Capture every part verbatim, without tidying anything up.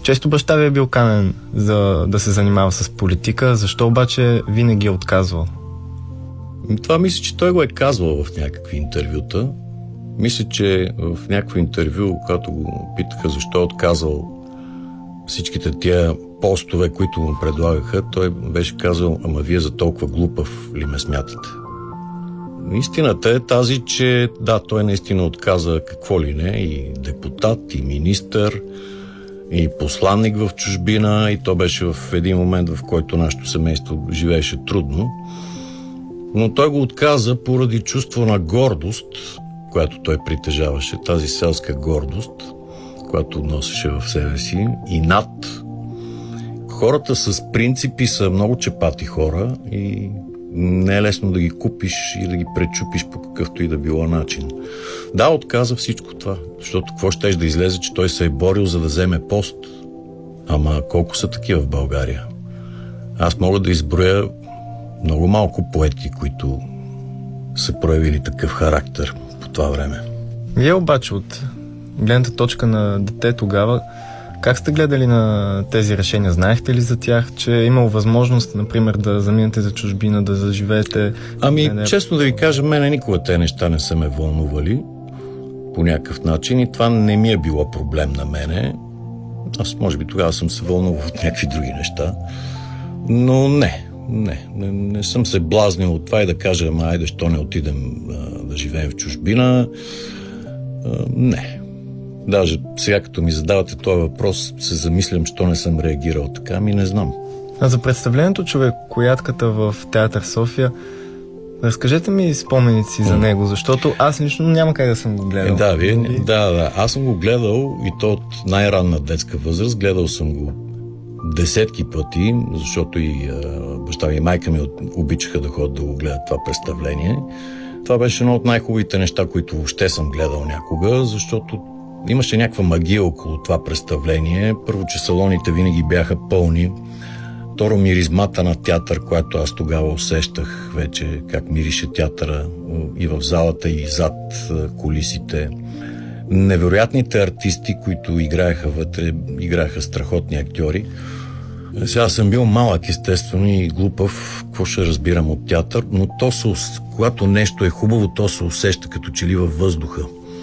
Често баща ви е бил канен за да се занимава с политика. Защо обаче винаги е отказвал? Това мисля, че той го е казвал в някакви интервюта. Мисля, че в някакво интервю, когато го питаха защо е отказал всичките тия постове, които му предлагаха, той беше казал: ама вие за толкова глупав ли ме смятате? Истината е тази, че да, той наистина отказа какво ли не, и депутат, и министър, и посланник в чужбина, и то беше в един момент, в който нашето семейство живееше трудно. Но той го отказа поради чувство на гордост, която той притежаваше, тази селска гордост, която носеше в себе си, и над. Хората с принципи са много чепати хора и не е лесно да ги купиш и да ги пречупиш по какъвто и да било начин. Да, отказа всичко това, защото какво щеш да излезе, че той се е борил за да вземе пост? Ама колко са такива в България? Аз мога да изброя много малко поети, които са проявили такъв характер по това време. Вие обаче от гледната точка на дете тогава, как сте гледали на тези решения? Знаехте ли за тях, че е имало възможност, например, да заминете за чужбина, да заживеете? Ами, не, честно да ви кажа, мене никога тези неща не са ме вълнували по някакъв начин и това не ми е било проблем на мене. Аз, може би, тогава съм се вълнувал от някакви други неща, но не, не, не, не съм се блазнил от това и да кажа: ама айде, що не отидем а, да живеем в чужбина. А, не. Даже сега, като ми задавате този въпрос, се замислям, що не съм реагирал така, ми не знам. А за представлението "Човекоятката" в Театър София, разкажете ми спомените си за него, защото аз лично няма как да съм го гледал. Е, да, вие, да, да, аз съм го гледал и то от най-ранна детска възраст. Гледал съм го десетки пъти, защото и а, баща ми и майка ми обичаха да ходят да го гледат това представление. Това беше едно от най-хубавите неща, които въобще съм гледал някога, защото имаше някаква магия около това представление. Първо, че салоните винаги бяха пълни. Второ, миризмата на театър, която аз тогава усещах вече как мирише театъра и в залата, и зад кулисите. Невероятните артисти, които играеха вътре, играеха страхотни актьори. Сега съм бил малък, естествено, и глупав, какво ще разбирам от театър, но то се, когато нещо е хубаво, то се усеща като че ли във въздуха.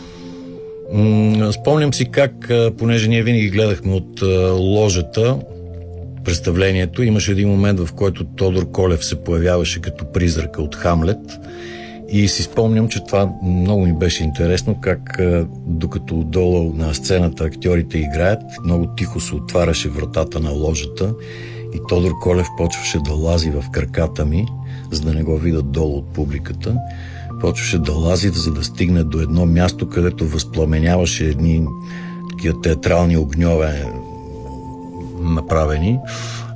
Спомням си как, понеже ние винаги гледахме от ложата представлението, имаше един момент, в който Тодор Колев се появяваше като призрака от Хамлет, и си спомням, че това много ми беше интересно, как докато отдолу на сцената актьорите играят, много тихо се отваряше вратата на ложата и Тодор Колев почваше да лази в краката ми, за да не го видят долу от публиката. Почваше да лази, за да стигне до едно място, където възпламеняваше едни такива театрални огньове направени.